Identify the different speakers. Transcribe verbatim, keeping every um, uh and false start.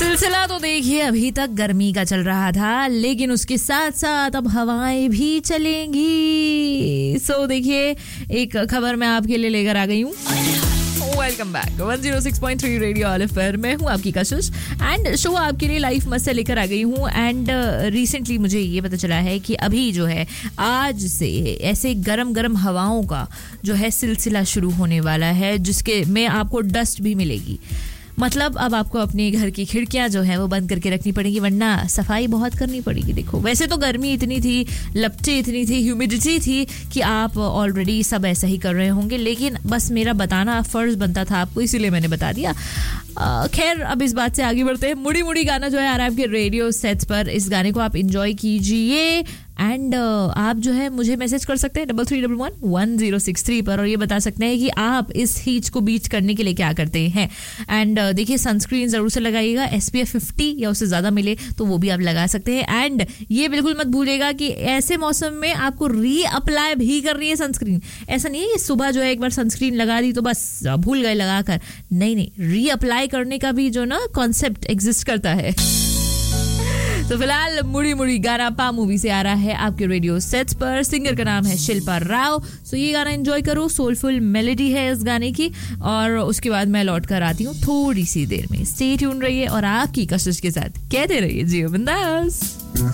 Speaker 1: सिलसिला तो देखिए अभी तक गर्मी का चल रहा था, लेकिन उसके साथ साथ अब हवाएं भी चलेंगी। सो देखिए एक खबर मैं आपके लिए लेकर आ गई हूँ। Welcome back one zero six point three radio olive पर। मैं हूँ आपकी कशिश एंड शो आपके लिए लाइफ मस्त से लेकर आ गई हूँ। एंड रिसेंटली मुझे ये पता चला है कि अभी जो है आज से ऐसे गरम गरम हवाओं का जो है सिलसिला शुरू होने वाला है, जिसके में आपको डस्ट भी मिलेगी। मतलब अब आपको अपने घर की खिड़कियां जो है वो बंद करके रखनी पड़ेगी, वरना सफाई बहुत करनी पड़ेगी। देखो वैसे तो गर्मी इतनी थी, लपटें इतनी थी, ह्यूमिडिटी थी कि आप ऑलरेडी सब ऐसा ही कर रहे होंगे, लेकिन बस मेरा बताना फर्ज बनता था आपको, इसीलिए मैंने बता दिया। खैर अब इस बात से आगे बढ़ते हैं। मुड़ी मुड़ी गाना जो है आ रहा है आपके रेडियो सेट्स पर। इस गाने को आप इंजॉय कीजिए एंड uh, आप जो है मुझे मैसेज कर सकते हैं double three double one one zero six three पर, और ये बता सकते हैं कि आप इस हीट को बीट करने के लिए क्या करते हैं। एंड uh, देखिए सनस्क्रीन जरूर से लगाइएगा, एस पी एफ फिफ्टी या उससे ज़्यादा मिले तो वो भी आप लगा सकते हैं। एंड ये बिल्कुल मत भूलिएगा कि ऐसे मौसम में आपको री अप्लाई भी करनी है सनस्क्रीन। ऐसा नहीं है कि सुबह जो है एक बार सनस्क्रीन लगा दी तो बस भूल गए लगाकर, नहीं नहीं, री अप्लाई करने का भी जो ना कॉन्सेप्ट एग्जिस्ट करता है। तो फिलहाल मुड़ी मुड़ी गाना पा मूवी से आ रहा है आपके रेडियो सेट्स पर। सिंगर का नाम है शिल्पा राव। सो ये गाना एंजॉय करो, सोलफुल मेलोडी है इस गाने की, और उसके बाद मैं लौट कर आती हूँ थोड़ी सी देर में। स्टे ट्यून रहिए और आपकी कशिश के साथ कहते रहिए जियो बिंदास।